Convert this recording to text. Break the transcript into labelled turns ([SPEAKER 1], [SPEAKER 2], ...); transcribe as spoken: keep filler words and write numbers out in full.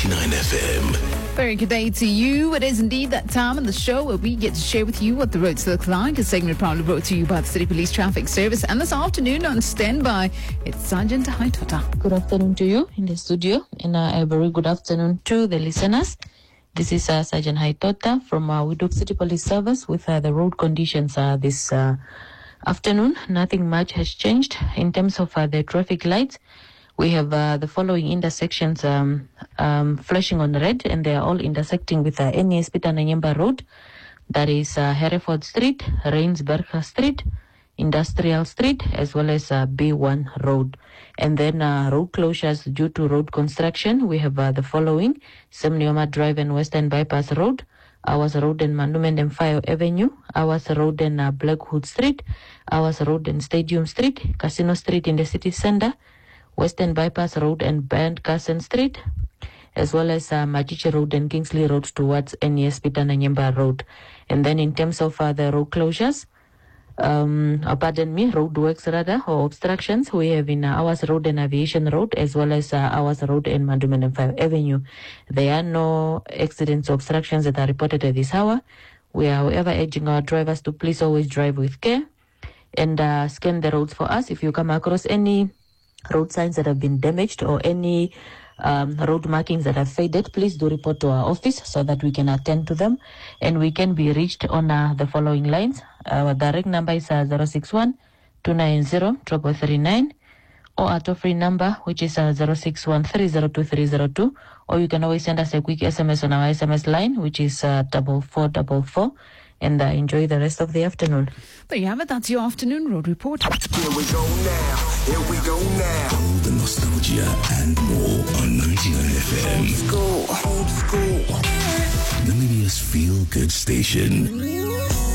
[SPEAKER 1] ninety-nine F M.
[SPEAKER 2] Very good day to you. It is indeed that time in the show where we get to share with you what the roads look like. A segment proudly brought to you by the City Police Traffic Service. And this afternoon on standby, it's Sergeant Haitota.
[SPEAKER 3] Good afternoon to you in the studio, and uh, a very good afternoon to the listeners. This is uh, Sergeant Haitota from uh, Windhoek City Police Service with uh, the road conditions uh, this uh, afternoon. Nothing much has changed in terms of uh, the traffic lights. We have uh, the following intersections um, um, flashing on red, and they are all intersecting with uh, N E S Peter Nanyemba Road. That is uh, Hereford Street, Rainsburg Street, Industrial Street, as well as uh, B one Road. And then uh, road closures due to road construction. We have uh, the following: Semnioma Drive and Western Bypass Road, Awas Road and Monument and Fire Avenue, Awas Road and uh, Blackwood Street, Awas Road and Stadium Street, Casino Street in the city center, Western Bypass Road and Band Carson Street, as well as uh, Majiche Road and Kingsley Road towards N E S Peter Nanyemba Road. And then in terms of uh, the road closures, um, uh, pardon me, road works rather, or obstructions, we have in uh, Awas Road and Aviation Road, as well as uh, Awas Road and Monument and Fire Avenue. There are no accidents or obstructions that are reported at this hour. We are, however, urging our drivers to please always drive with care and uh, scan the roads for us. If you come across any road signs that have been damaged or any um, road markings that have faded, please do report to our office so that we can attend to them. And we can be reached on uh, the following lines. Our direct number is uh, zero six one, two nine zero, three zero three nine, or our toll-free number, which is uh, zero six one, three zero two three zero two, or you can always send us a quick S M S on our S M S line, which is uh, four four four four. And uh, enjoy the rest of the afternoon.
[SPEAKER 2] There you have it. That's your afternoon road report.
[SPEAKER 1] Here we go now. Here we go now. All the nostalgia and more on ninety-nine F M. Old school. Old school. Namibia's feel-good station.